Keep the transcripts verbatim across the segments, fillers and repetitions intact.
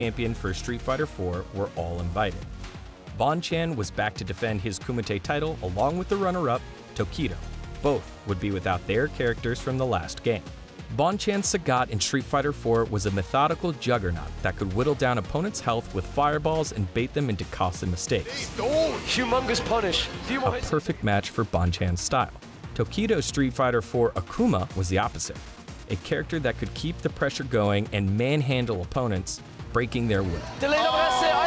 champion for Street Fighter four were all invited. Bonchan was back to defend his Kumite title along with the runner-up, Tokido. Both would be without their characters from the last game. Bonchan Sagat in Street Fighter four was a methodical juggernaut that could whittle down opponents' health with fireballs and bait them into costly mistakes. Oh, humongous punish. Few A perfect match for Bonchan's style. Tokido's Street Fighter four Akuma was the opposite. A character that could keep the pressure going and manhandle opponents, breaking their will. Delayed oh, that's it.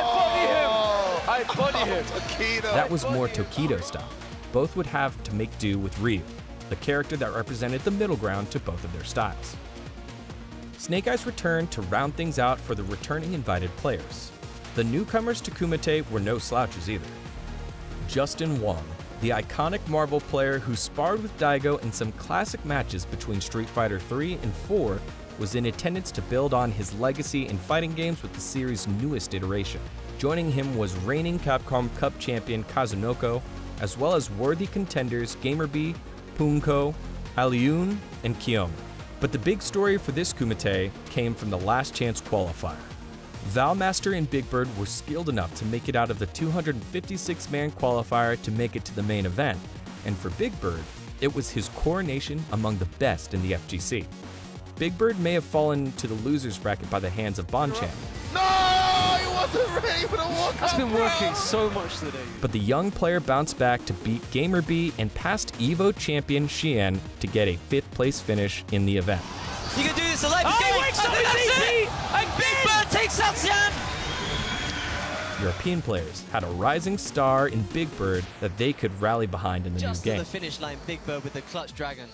I body him. I body him. Tokido. That was more Tokido style. Both would have to make do with Ryu, the character that represented the middle ground to both of their styles. Snake Eyes returned to round things out for the returning invited players. The newcomers to Kumite were no slouches either. Justin Wong, the iconic Marvel player who sparred with Daigo in some classic matches between Street Fighter three and four, was in attendance to build on his legacy in fighting games with the series' newest iteration. Joining him was reigning Capcom Cup champion Kazunoko, as well as worthy contenders Gamerby, Punko, Alioun, and Kiyomi. But the big story for this Kumite came from the last chance qualifier. Valmaster and Big Bird were skilled enough to make it out of the two hundred fifty-six man qualifier to make it to the main event, and for Big Bird, it was his coronation among the best in the F G C. Big Bird may have fallen to the losers bracket by the hands of Bonchan. No, he wasn't ready for the walk. It's been working so much today. But the young player bounced back to beat Gamerby and passed Evo champion Xian to get a fifth place finish in the event. You can do this alive. Oh, he wakes up, it's easy! And Big Bird takes out Xian! European players had a rising star in Big Bird that they could rally behind in the Just new to game. the finish line, Big Bird with the clutch dragon.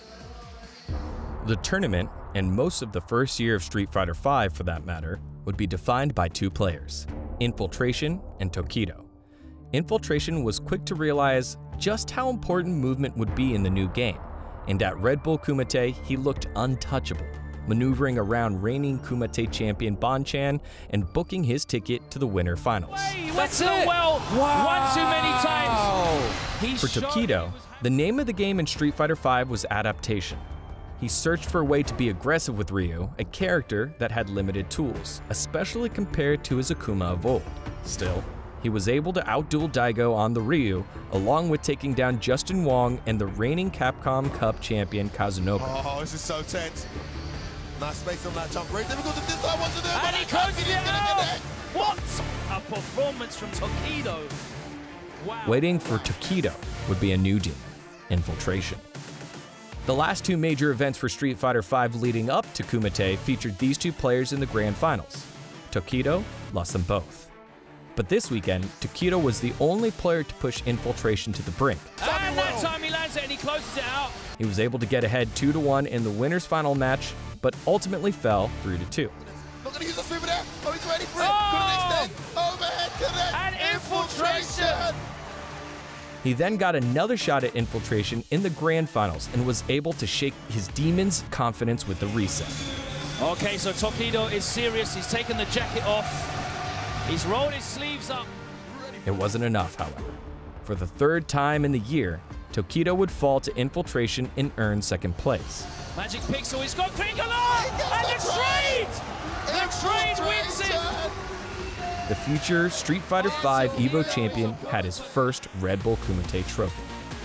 The tournament, and most of the first year of Street Fighter five for that matter, would be defined by two players, Infiltration and Tokido. Infiltration was quick to realize just how important movement would be in the new game, and at Red Bull Kumite he looked untouchable, maneuvering around reigning Kumite champion Bonchan and booking his ticket to the winter finals. He went so well wow. one too many times. He For Tokido, the name of the game in Street Fighter five was adaptation. He searched for a way to be aggressive with Ryu, a character that had limited tools, especially compared to his Akuma of old. Still, he was able to outduel Daigo on the Ryu, along with taking down Justin Wong and the reigning Capcom Cup champion Kazunoko. Oh, this is so tense. Nice space on that jump. Very difficult to decide what to do. And he closes it out! What a performance from Tokido. Wow. Waiting for Tokido would be a new demon, Infiltration. The last two major events for Street Fighter five leading up to Kumite featured these two players in the grand finals. Tokido lost them both. But this weekend, Tokido was the only player to push Infiltration to the brink. And that time he lands it and he closes it out. He was able to get ahead two to one in the winner's final match, but ultimately fell three to two. Not gonna use a super there. Oh, he's ready for it. Oh! Couldn't extend. Overhead connect. And Infiltration. He then got another shot at Infiltration in the grand finals and was able to shake his demon's confidence with the reset. Okay, so Tokido is serious. He's taken the jacket off. He's rolled his sleeves up. It wasn't enough, however. For the third time in the year, Tokido would fall to Infiltration and earn second place. Magic Pixel, he's got Kringalon! And the trade! The trade wins it! The future Street Fighter five Evo champion had his first Red Bull Kumite trophy.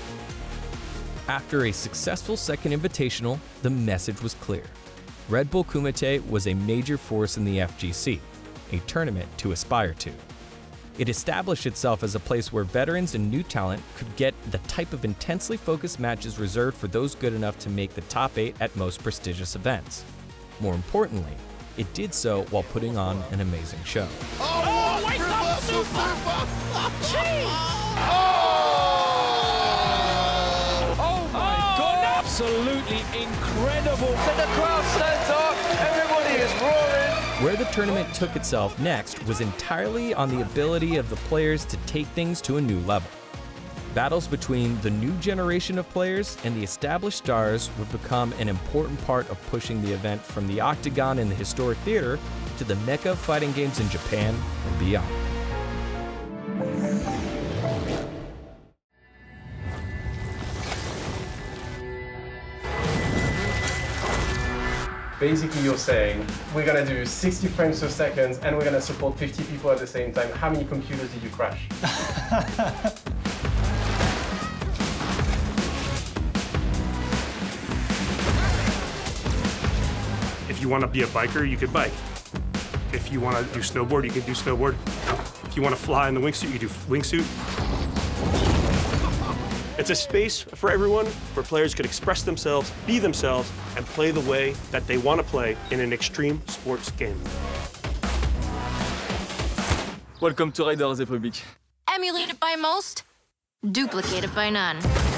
After a successful second invitational, the message was clear. Red Bull Kumite was a major force in the F G C, a tournament to aspire to. It established itself as a place where veterans and new talent could get the type of intensely focused matches reserved for those good enough to make the top eight at most prestigious events. More importantly, it did so while putting on an amazing show. Oh, Oh, wake up, super! Jeez! Oh! Oh my God! Absolutely incredible! So the crowd stands up, everybody is roaring. Where the tournament took itself next was entirely on the ability of the players to take things to a new level. Battles between the new generation of players and the established stars would become an important part of pushing the event from the Octagon in the historic theater to the mecca of fighting games in Japan and beyond. Basically, you're saying, we're gonna do sixty frames per second and we're gonna support fifty people at the same time. How many computers did you crash? If you want to be a biker, you could bike. If you want to do snowboard, you can do snowboard. If you want to fly in the wingsuit, you do wingsuit. It's a space for everyone where players could express themselves, be themselves, and play the way that they want to play in an extreme sports game. Welcome to Riders Republic. Emulated by most, duplicated by none.